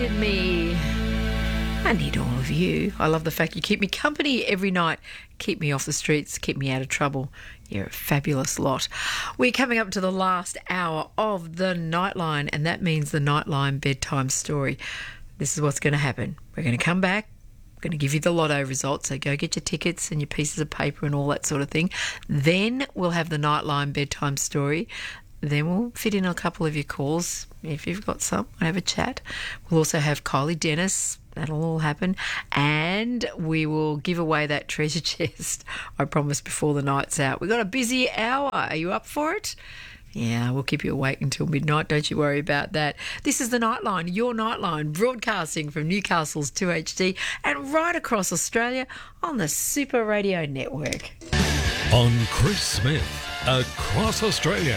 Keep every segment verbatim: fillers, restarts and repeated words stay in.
Me. I need all of you. I love the fact you keep me company every night, keep me off the streets, keep me out of trouble. You're a fabulous lot. We're coming up to the last hour of the Nightline, and that means the Nightline bedtime story. This is what's going to happen. We're going to come back. We're going to give you the lotto results, so go get your tickets and your pieces of paper and all that sort of thing. Then we'll have the Nightline bedtime story. Then we'll fit in a couple of your calls if you've got some. We'll have a chat. We'll also have Kylie Dennis. That'll all happen. And we will give away that treasure chest, I promise, before the night's out. We've got a busy hour. Are you up for it? Yeah, we'll keep you awake until midnight. Don't you worry about that. This is the Nightline, your Nightline, broadcasting from Newcastle's two H D and right across Australia on the Super Radio Network. On Chris Smith, across Australia.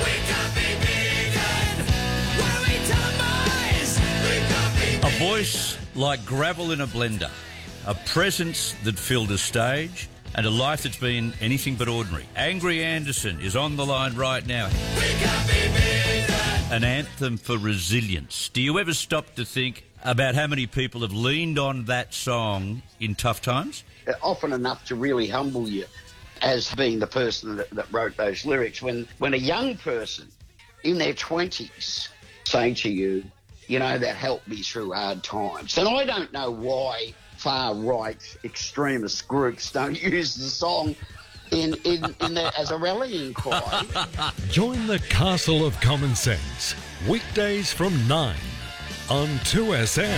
A voice like gravel in a blender, a presence that filled a stage, and a life that's been anything but ordinary. Angry Anderson is on the line right now. An anthem for resilience. Do you ever stop to think about how many people have leaned on that song in tough times? Often enough to really humble you as being the person that, that wrote those lyrics. When, when a young person in their twenties saying to you, you know, that helped me through hard times. And I don't know why far-right extremist groups don't use the song in, in, in the, as a rallying cry. Join the Castle of Common Sense, weekdays from nine on two S M.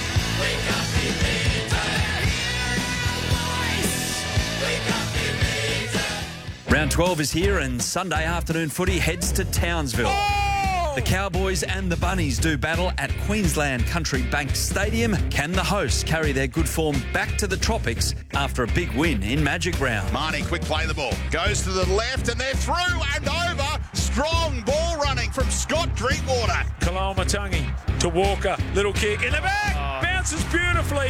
Round twelve is here and Sunday afternoon footy heads to Townsville. Oh! The Cowboys and the Bunnies do battle at Queensland Country Bank Stadium. Can the hosts carry their good form back to the tropics after a big win in Magic Round? Marnie, quick play the ball. Goes to the left and they're through and over. Strong ball running from Scott Drinkwater. Kalamatangi to Walker. Little kick in the back. Oh. Bounces beautifully.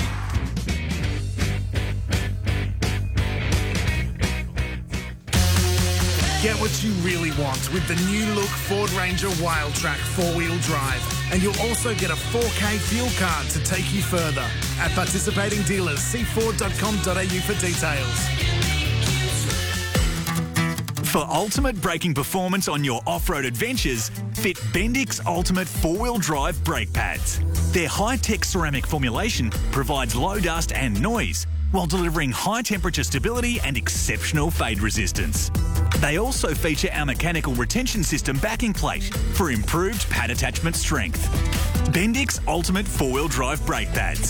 Get what you really want with the new look Ford Ranger Wildtrak four-wheel drive. And you'll also get a four K fuel card to take you further. At participating dealers, see ford dot com dot a u for details. For ultimate braking performance on your off-road adventures, fit Bendix Ultimate four-wheel drive brake pads. Their high-tech ceramic formulation provides low dust and noise, while delivering high-temperature stability and exceptional fade resistance. They also feature our mechanical retention system backing plate for improved pad attachment strength. Bendix Ultimate four-wheel drive brake pads.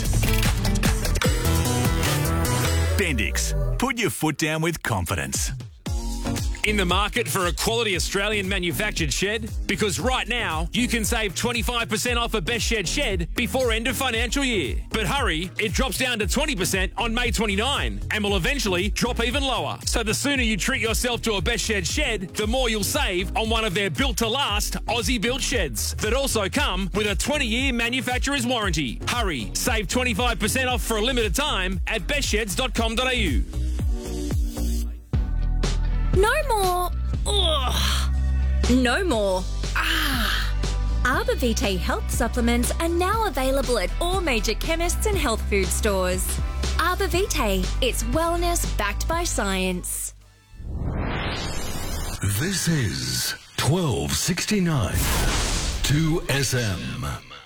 Bendix, put your foot down with confidence. In the market for a quality Australian manufactured shed? Because right now, you can save twenty-five percent off a Best Shed shed before end of financial year. But hurry, it drops down to twenty percent on May twenty-ninth and will eventually drop even lower. So the sooner you treat yourself to a Best Shed shed, the more you'll save on one of their built-to-last Aussie-built sheds that also come with a twenty-year manufacturer's warranty. Hurry, save twenty-five percent off for a limited time at best sheds dot com dot a u. No more. Ugh. No more. Ah. Arbor Vitae health supplements are now available at all major chemists and health food stores. Arbor Vitae, it's wellness backed by science. This is twelve sixty-nine two S M.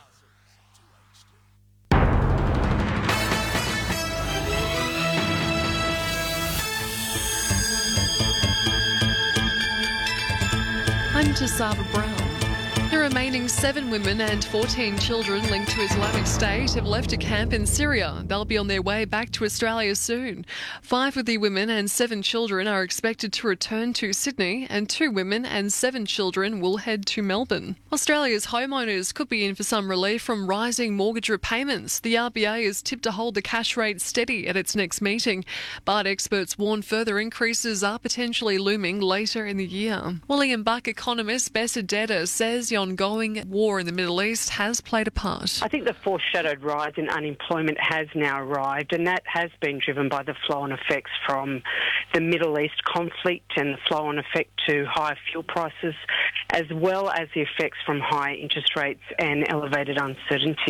I'm Tasava Brown. The remaining seven women and fourteen children linked to Islamic State have left a camp in Syria. They'll be on their way back to Australia soon. Five of the women and seven children are expected to return to Sydney, and two women and seven children will head to Melbourne. Australia's homeowners could be in for some relief from rising mortgage repayments. The R B A is tipped to hold the cash rate steady at its next meeting, but experts warn further increases are potentially looming later in the year. William Buck economist Bess Adetta says the ongoing war in the Middle East has played a part. I think the foreshadowed rise in unemployment has now arrived, and that has been driven by the flow-on effects from the Middle East conflict and the flow-on effect to higher fuel prices, as well as the effects from high interest rates and elevated uncertainty.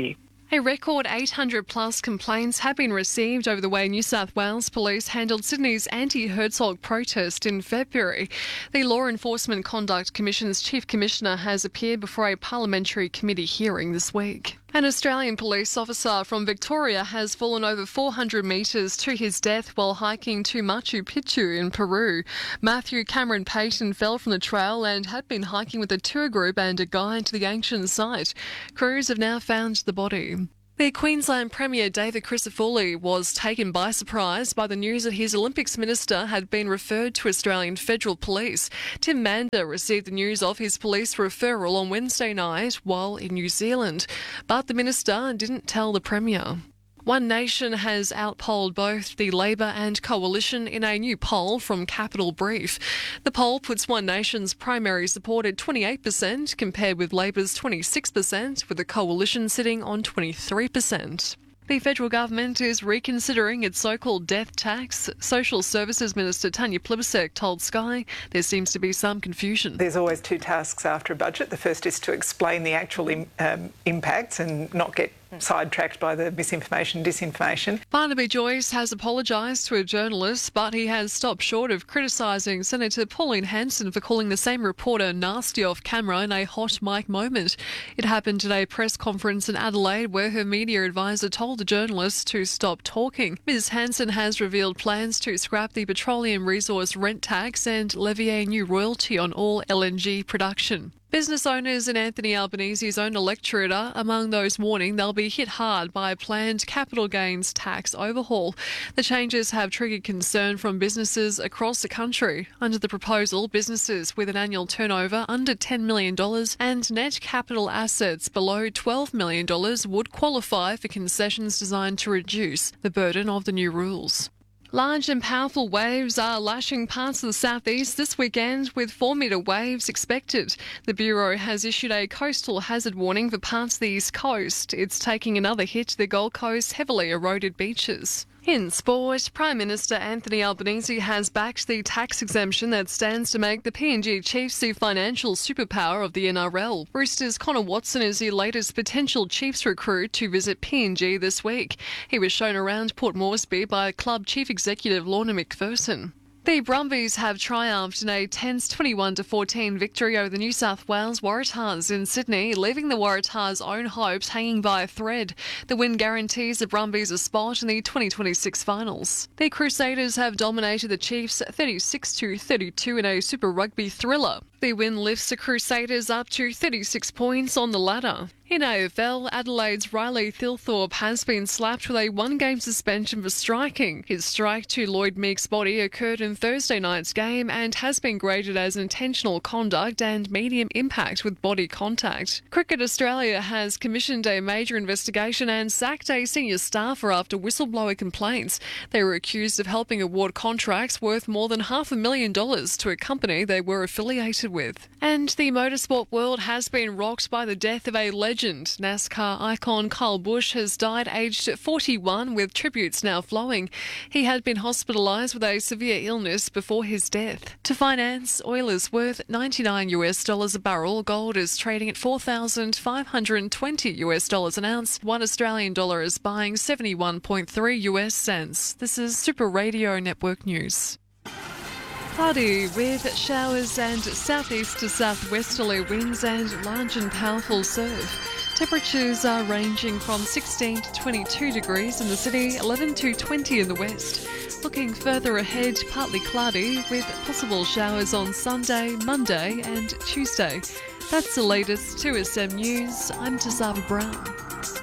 A record eight hundred plus complaints have been received over the way New South Wales Police handled Sydney's anti-Herzog protest in February. The Law Enforcement Conduct Commission's Chief Commissioner has appeared before a parliamentary committee hearing this week. An Australian police officer from Victoria has fallen over four hundred metres to his death while hiking to Machu Picchu in Peru. Matthew Cameron Payton fell from the trail and had been hiking with a tour group and a guide to the ancient site. Crews have now found the body. The Queensland Premier David Crisafulli was taken by surprise by the news that his Olympics minister had been referred to Australian Federal Police. Tim Mander received the news of his police referral on Wednesday night while in New Zealand, but the minister didn't tell the Premier. One Nation has outpolled both the Labor and Coalition in a new poll from Capital Brief. The poll puts One Nation's primary support at twenty-eight percent compared with Labor's twenty-six percent, with the Coalition sitting on twenty-three percent. The federal government is reconsidering its so-called death tax. Social Services Minister Tanya Plibersek told Sky there seems to be some confusion. There's always two tasks after a budget. The first is to explain the actual um, impacts and not get sidetracked by the misinformation, disinformation. Barnaby Joyce has apologised to a journalist, but he has stopped short of criticising Senator Pauline Hanson for calling the same reporter nasty off camera in a hot mic moment. It happened at a press conference in Adelaide where her media advisor told the journalist to stop talking. Miz Hanson has revealed plans to scrap the petroleum resource rent tax and levy a new royalty on all L N G production. Business owners in Anthony Albanese's own electorate are among those warning they'll be hit hard by a planned capital gains tax overhaul. The changes have triggered concern from businesses across the country. Under the proposal, businesses with an annual turnover under ten million dollars and net capital assets below twelve million dollars would qualify for concessions designed to reduce the burden of the new rules. Large and powerful waves are lashing parts of the southeast this weekend, with four-metre waves expected. The Bureau has issued a coastal hazard warning for parts of the east coast. It's taking another hit to the Gold Coast's heavily eroded beaches. In sport, Prime Minister Anthony Albanese has backed the tax exemption that stands to make the P N G Chiefs the financial superpower of the N R L. Roosters' Connor Watson is the latest potential Chiefs recruit to visit P N G this week. He was shown around Port Moresby by club chief executive Lorna McPherson. The Brumbies have triumphed in a tense twenty-one to fourteen victory over the New South Wales Waratahs in Sydney, leaving the Waratahs' own hopes hanging by a thread. The win guarantees the Brumbies a spot in the twenty twenty-six finals. The Crusaders have dominated the Chiefs thirty-six to thirty-two in a Super Rugby thriller. The win lifts the Crusaders up to thirty-six points on the ladder. In A F L, Adelaide's Riley Thilthorpe has been slapped with a one-game suspension for striking. His strike to Lloyd Meek's body occurred in Thursday night's game and has been graded as intentional conduct and medium impact with body contact. Cricket Australia has commissioned a major investigation and sacked a senior staffer after whistleblower complaints. They were accused of helping award contracts worth more than half a million dollars to a company they were affiliated with. And the motorsport world has been rocked by the death of a legend. NASCAR icon Kyle Busch has died aged forty-one, with tributes now flowing. He had been hospitalised with a severe illness before his death. To finance, oil is worth ninety-nine US dollars a barrel. Gold is trading at four thousand five hundred twenty US dollars an ounce. One Australian dollar is buying seventy-one point three US cents. This is Super Radio Network News. Cloudy with showers and southeast to southwesterly winds and large and powerful surf. Temperatures are ranging from sixteen to twenty-two degrees in the city, eleven to twenty in the west. Looking further ahead, partly cloudy with possible showers on Sunday, Monday and Tuesday. That's the latest two S M News. I'm Tazava Brown.